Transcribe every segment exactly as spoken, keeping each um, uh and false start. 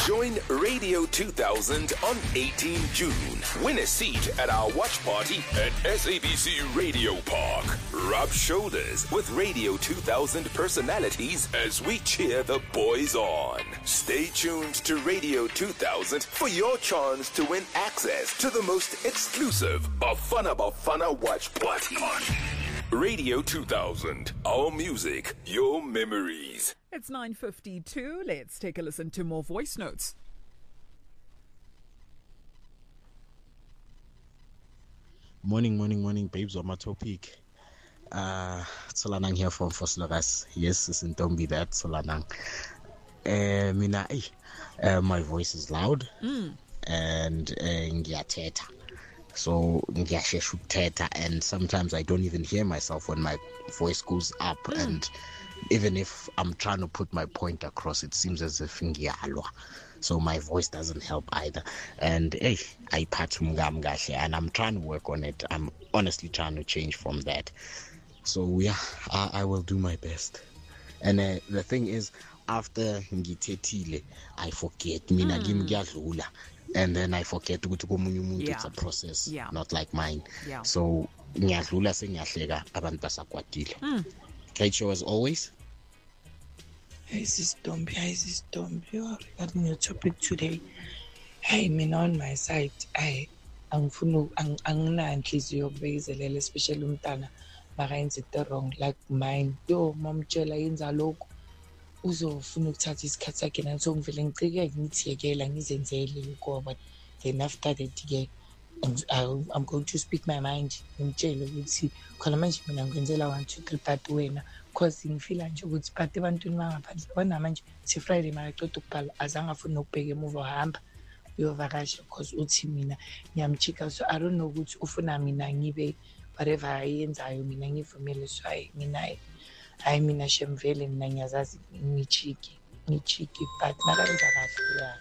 Join Radio two thousand on eighteenth of June. Win a seat at our watch party at S A B C Radio Park. Rub shoulders with Radio two thousand personalities as we cheer the boys on. Stay tuned to Radio two thousand for your chance to win access to the most exclusive Bafana Bafana watch party. Radio two thousand, our music, your memories. It's nine fifty-two. Let's take a listen to more voice notes. Morning, morning, morning, babes on my topic. Uh, Solanang here from Foslogas. Yes, it's in Tombi that, Solanang. Uh, mina, uh, my voice is loud mm. and ngiyathetha. So ngiyashesha ukuthetha, and sometimes I don't even hear myself when my voice goes up. Mm. And even if I'm trying to put my point across, it seems as if ngiyalwa. So my voice doesn't help either. And hey, I patumgamgashe, and I'm trying to work on it. I'm honestly trying to change from that. So yeah, I, I will do my best. And uh, the thing is, after ngithetile, I forget. Mina ngiyadlula. And then I forget ukuthi komunye umuntu it's a process, yeah. not like mine. Yeah. So ngiyadlula sengiyahleka abantu basakwatile. Mm. Great show as always. Hey, sis Dombi, hey, sis Dombi, regarding your topic today. Hey, mina on my side, I angifuna anginanhliziyo yokubekezelela, especially umntana makayenza into wrong like mine. Yo, mamtshela yenza lokho uzofuna ukuthatha isikhathi sakhe naso ngivele ngicike ngithi yekela ngizenzele lokho, but then after that ke I'm going to speak my mind. Ngimtshele ukuthi khona manje mina ngikwenzela one two three but wena because ngifila nje ukuthi but ebantwini bangaphandle bona manje si Friday mara qeda ukubhala azange afuna ukubheka emuva hamba uyovakasha because uthi mina ngiyamchika. So I don't know ukuthi ufuna mina ngibe whatever ayenzayo mina ngivumele. So I mina I mina shemvele mina ngiyazazi ngichiki ngichiki but nakayenza kahle yeah.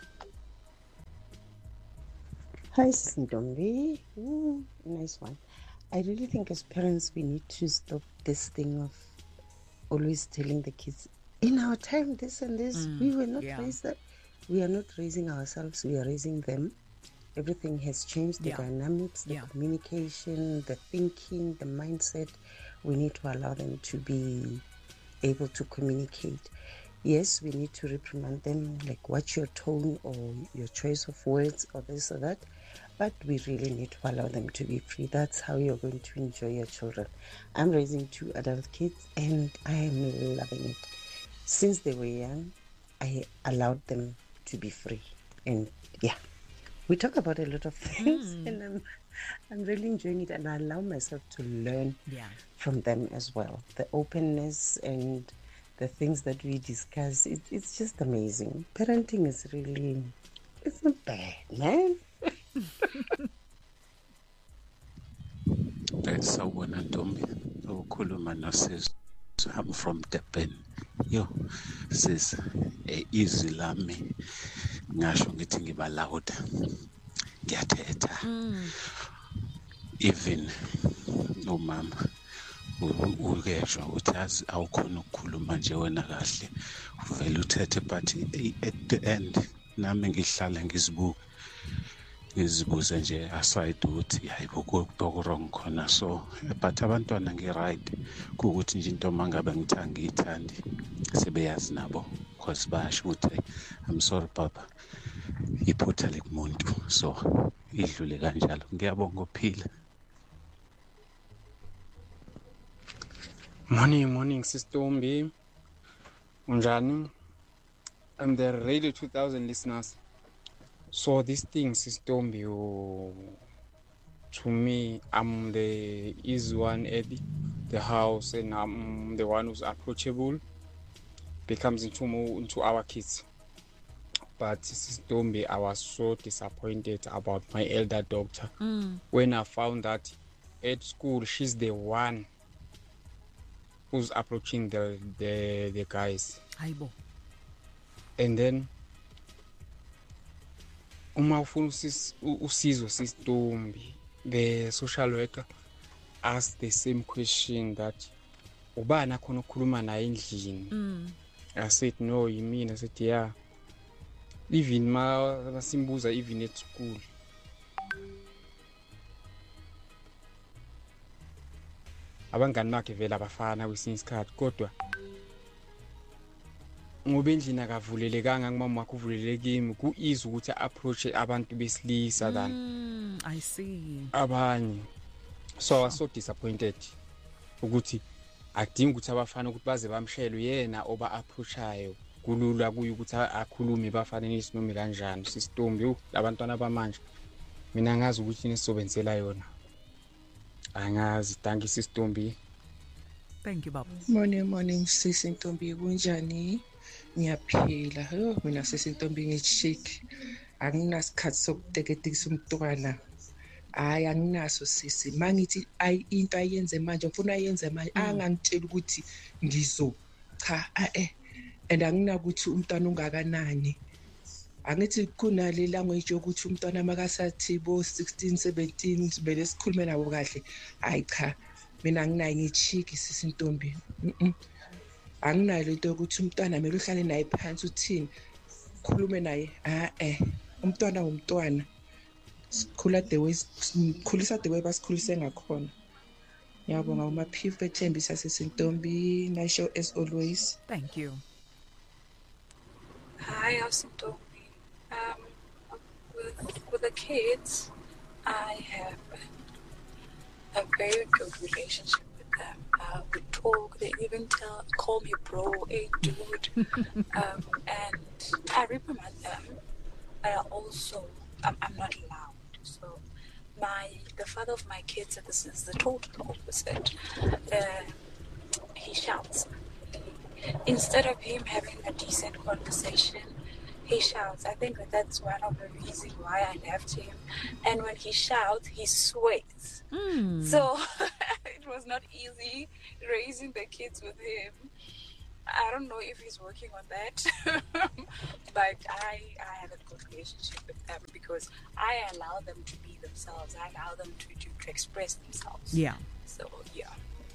Hi, Sindombi. Mm, nice one. I really think as parents we need to stop this thing of always telling the kids, in our time, this and this, mm, we were not yeah. raised that. We are not raising ourselves, we are raising them. Everything has changed, the yeah. dynamics, the yeah. communication, the thinking, the mindset. We need to allow them to be able to communicate. Yes, we need to reprimand them, like watch your tone or your choice of words or this or that. But we really need to allow them to be free. That's how you're going to enjoy your children. I'm raising two adult kids and I am loving it. Since they were young, I allowed them to be free. And yeah, we talk about a lot of things mm. and I'm, I'm really enjoying it, and I allow myself to learn yeah. from them as well. The openness and the things that we discuss, it, it's just amazing. Parenting is really, it's not bad, man. Sawubona Ntombi, ukhuluma noSizwe. I'm from Durban. Yo, sis, izwi lami ngasho ngithi ngiba loud. Ngiyathetha. Mm. Even umama ukeshwa ukuthi awukhona ukukhuluma nje wena kahle. Uvela uthethe but at the end nami ngihlala ngizibuka. Ngizibuze nje aside ukuthi hayibo kuwrong khona. So but abantwana ngi-right kukuthi nje into mangabe ngithanga ngiyithandi sebeyazi nabo because basho ukuthi I'm sorry papa iphutha lekumuntu, so idlule kanjalo. Ngiyabonga uphila. Morning, morning, Sister Ombi. Unjani? I'm the Radio two thousand listeners. So these things, Sister Ombi, oh, to me, I'm the easy one at the house, and I'm the one who's approachable. Becomes into into our kids. But Sister Ombi, I was so disappointed about my elder daughter mm. when I found that at school she's the one who's approaching the the, the guys. Aibo. And then uma ufuna usizo Sitombi, the social worker asked the same question that ubani akhona ukukhuluma naye endlini. Mm. I said no, you mean? I said yeah. even ma basimbuza even at school. Abangani bakhe vele abafana kwesinye isikhathi kodwa ngoba endlini akavulelekanga ngimama wakhe uvulelekimi ku-easy ukuthi approach abantu besilisa than Mm, I see. abanye. So I was so disappointed ukuthi akudingi ukuthi abafana ukuthi baze bamshele yena oba approachayo kulula kuye ukuthi akhulume bafane nesinome kanjani sisitombi u labantwana bamanje mina ngazi ukuthi nisizobenzela yona angazi thank you sisitombi. Thank you, Baba. Morning, morning, Sisi Ntombi, kunjani? Ngiyaphila. Yo, mina Sisi Ntombi ngishik. Anginasikhathi sokuteketisa umntwana. Hayi anginaso sisi. Mangithi ayi into ayenze manje ngifuna ayenze manje angangitshela ukuthi ngizo. Cha, eh and anginakuthi umntwana ungakanani. Angithi kunale language yokuthi umntwana makasathi bo sixteen seventeen sibele sikhulume nabo kahle. Hayi cha. Mina nginayo ngichiki Sisi Ntombi. Mhm. Anginayo into yokuthi umntwana kumele uhlale naye phansi uthini. Khulume naye. Ah eh. Umntwana umntwana. Sikhula the way sikhulisa the way basikhulise ngakhona. Ngiyabonga uMaphifu ethembisa Sisi Ntombi. Nice show as always. Thank you. Hi, Ntombi. Um, with with the kids, I have a very good relationship with them. Uh, we talk. They even tell, call me bro, hey dude, um, and I reprimand them. But I also, I'm, I'm not loud. So, my the father of my kids, this is the total opposite. Uh, he shouts. Instead of him having a decent conversation, he shouts. I think that that's one of the reasons why I left him. And when he shouts, he sweats. Mm. So it was not easy raising the kids with him. I don't know if he's working on that, but I I have a good relationship with them because I allow them to be themselves. I allow them to, to, to express themselves. Yeah. So, yeah.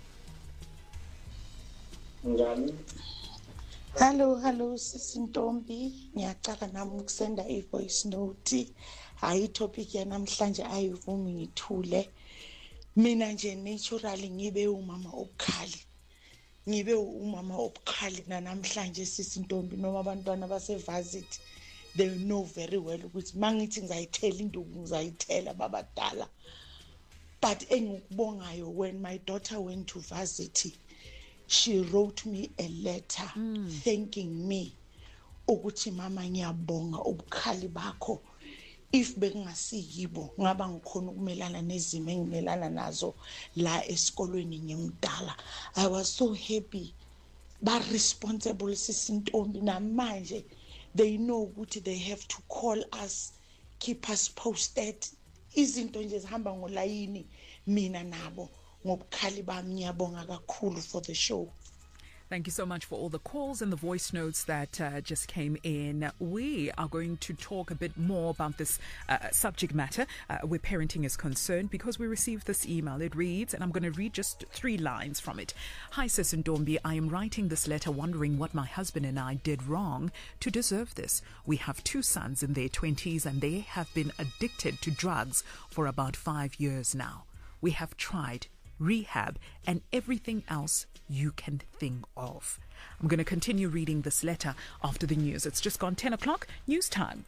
Hello, hello, Sisi Ntombi. Ngiyacela nami ukusenda i-voice note. Hayi topic yanamhlanje ayivumi ngithule. Mina nje naturally ngibe umama obukhali. Ngibe umama obukhali namhlanje Sisi Ntombi noma abantwana basevarsity. They know very well ukuthi mangithi ngizayithela induku ngizayithela babadala. But engikubongayo when my daughter went to varsity, she wrote me a letter mm. thanking me ukuthi mama ngiyabonga ubukhali bakho. If bengasiyibo ngaba ngikhona ukumelana nezimo engimelana nazo la esikolweni ngimdala. I was so happy. Ba responsible Sisi Ntombi namanje they know ukuthi they have to call us, keep us posted. Izinto nje zihamba ngolayini mina nabo ngobukhali bami ngiyabonga kakhulu for the show. Thank you so much for all the calls and the voice notes that uh, just came in. We are going to talk a bit more about this uh, subject matter uh, where parenting is concerned because we received this email. It reads, and I'm going to read just three lines from it. Hi, Sisi Ntombi. I am writing this letter wondering what my husband and I did wrong to deserve this. We have two sons in their twenties and they have been addicted to drugs for about five years now. We have tried rehab and everything else you can think of. I'm going to continue reading this letter after the news. It's just gone ten o'clock. News time.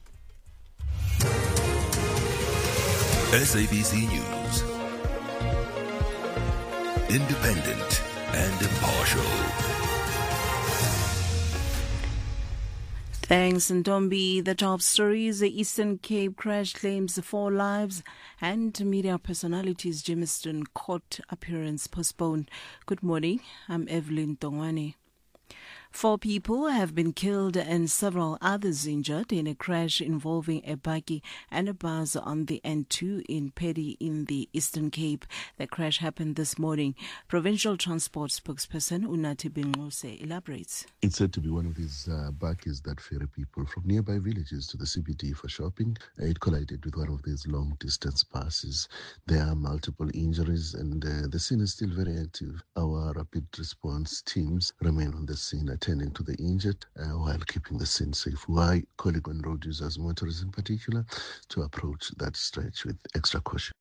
S A B C News. Independent and impartial. Thanks, Ntombi. The top stories: the Eastern Cape crash claims four lives, and media personalities Jamestown court appearance postponed. Good morning. I'm Evelyn Tongwane. Four people have been killed and several others injured in a crash involving a buggy and a bus on the N two in Pedi in the Eastern Cape. The crash happened this morning. Provincial Transport spokesperson Unathi Bingqose elaborates. It's said to be one of these uh, buggies that ferry people from nearby villages to the C B D for shopping. It collided with one of these long-distance buses. There are multiple injuries and uh, the scene is still very active. Our rapid response teams remain on the scene at attending to the injured uh, while keeping the scene safe. Why calling on road users, motorists in particular, to approach that stretch with extra caution.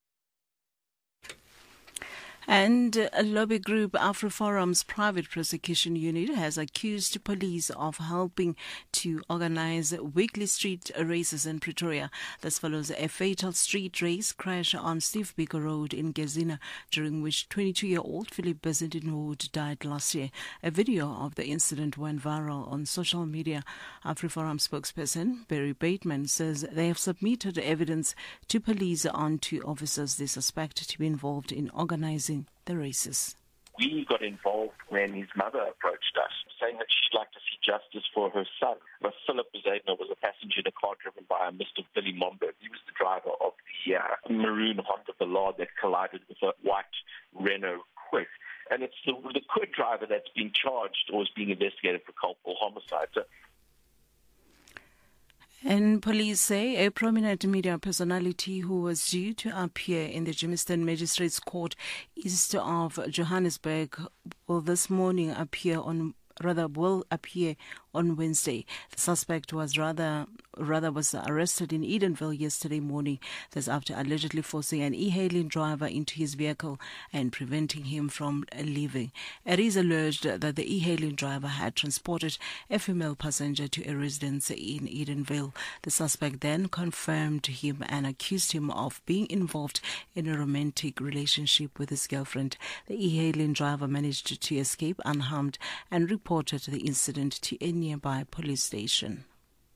And a lobby group, AfriForum's private prosecution unit, has accused police of helping to organize weekly street races in Pretoria. This follows a fatal street race crash on Steve Biko Road in Gezina, during which twenty-two-year-old Philip Bezendenwood died last year. A video of the incident went viral on social media. AfriForum spokesperson Barry Bateman says they have submitted evidence to police on two officers they suspect to be involved in organizing the races. We got involved when his mother approached us, saying that she'd like to see justice for her son. But Philip Bezedna was a passenger in a car driven by Mister Billy Momberg. He was the driver of the uh, maroon Honda Ballard that collided with a white Renault Kwid. And it's the, the Kwid driver that's being charged or is being investigated for culpable homicide. So, and police say a prominent media personality who was due to appear in the Germiston Magistrates Court east of Johannesburg will this morning appear on rather will appear on Wednesday. The suspect was rather rather was arrested in Edenville yesterday morning. This after allegedly forcing an e-hailing driver into his vehicle and preventing him from leaving. It is alleged that the e-hailing driver had transported a female passenger to a residence in Edenville. The suspect then confirmed him and accused him of being involved in a romantic relationship with his girlfriend. The e-hailing driver managed to escape unharmed and reported the incident to a nearby police station.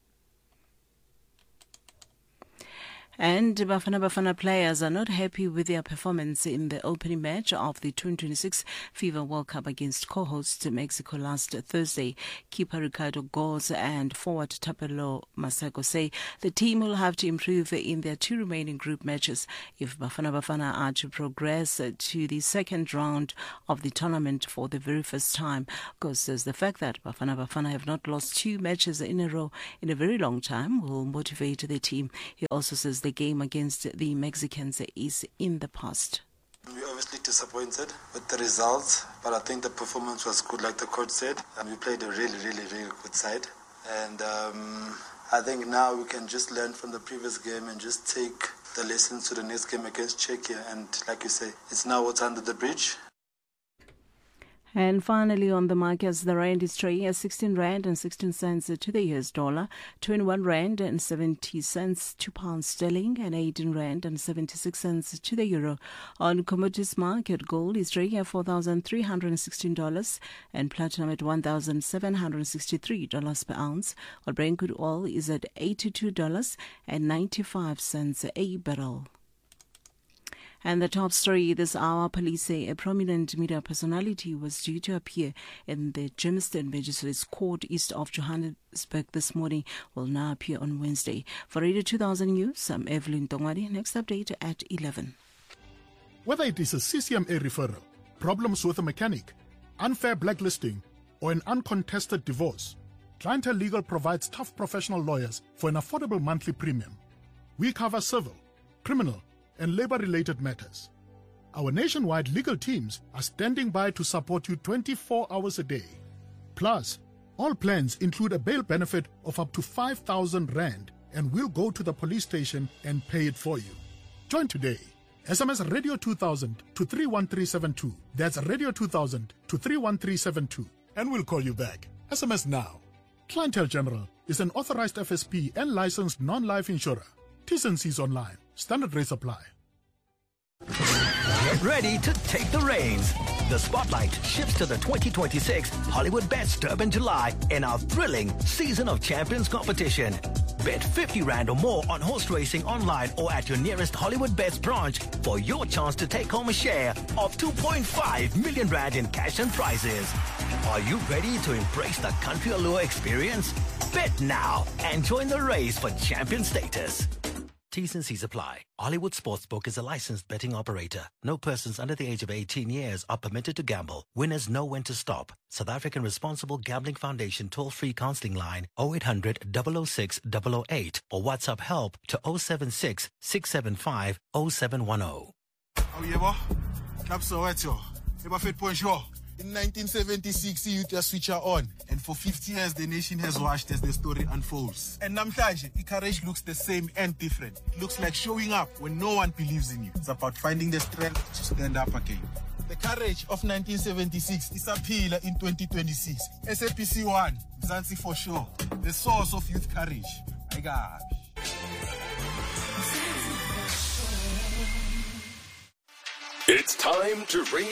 And Bafana Bafana players are not happy with their performance in the opening match of the twenty twenty-six FIFA World Cup against co-host Mexico last Thursday. Keeper Ricardo Goes and forward Tapelo Maseko say the team will have to improve in their two remaining group matches if Bafana Bafana are to progress to the second round of the tournament for the very first time. Goes says the fact that Bafana Bafana have not lost two matches in a row in a very long time will motivate the team. He also says the game against the Mexicans is in the past. We're obviously disappointed with the results, but I think the performance was good, like the coach said. And we played a really, really, really good side. And um, I think now we can just learn from the previous game and just take the lessons to the next game against Czechia. And like you say, it's now what's under the bridge. And finally, on the markets, the rand is trading at sixteen rand and sixteen cents to the U S dollar, twenty-one rand and seventy cents to pound sterling, and eighteen rand and seventy-six cents to the euro. On commodities market, gold is trading at four thousand three hundred sixteen dollars and platinum at one thousand seven hundred sixty-three dollars per ounce, while Brent crude oil is at eighty-two dollars and ninety-five cents a barrel. And the top story this hour, police say a prominent media personality was due to appear in the Germiston Magistrates Court east of Johannesburg this morning, will now appear on Wednesday. For Radio two thousand News, I'm Evelyn Tongwadi. Next update at eleven. Whether it is a C C M A referral, problems with a mechanic, unfair blacklisting, or an uncontested divorce, Clientele Legal provides tough professional lawyers for an affordable monthly premium. We cover civil, criminal, and labor-related matters. Our nationwide legal teams are standing by to support you twenty-four hours a day. Plus, all plans include a bail benefit of up to five thousand rand, and we'll go to the police station and pay it for you. Join today. S M S Radio two thousand to three one three seven two. That's Radio two thousand to three one three seven two, and we'll call you back. S M S now. Clientele General is an authorized F S P and licensed non-life insurer. T's and C's online. Standard rates apply. Get ready to take the reins. The spotlight shifts to the twenty twenty-six Hollywood Bets Durban July in our thrilling Season of Champions competition. Bet fifty rand or more on horse racing online or at your nearest Hollywood Bets branch for your chance to take home a share of two point five million rand in cash and prizes. Are you ready to embrace the country allure experience? Bet now and join the race for champion status. T's and C's apply. Hollywood Sportsbook is a licensed betting operator. No persons under the age of eighteen years are permitted to gamble. Winners know when to stop. South African Responsible Gambling Foundation toll-free counseling line oh eight hundred, double oh six, double oh eight or WhatsApp help to oh seven six, six seven five, oh seven one oh. Oh, yebo. Club Soweto. Eba fit point sure. In nineteen seventy-six, youth are switcher on. And for fifty years, the nation has watched as the story unfolds. And namhlanje, courage looks the same and different. It looks like showing up when no one believes in you. It's about finding the strength to stand up again. The courage of nineteen seventy-six is a pillar in twenty twenty-six. S A P C one, Mzansi for sure. The source of youth courage. My God. It's time to raise